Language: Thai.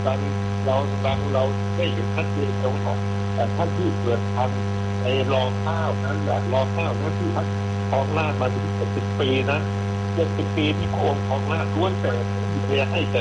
บางเราได้เห็นชัดเจนตรงของท่านที่เกิดทันในรอข้าวนั้นแบบรอข้าวนั้นที่ท่านครองราชย์มาถึง70 ปีนะ70 ปีที่พระองค์ครองราชย์ล้วนแต่เรียให้แต่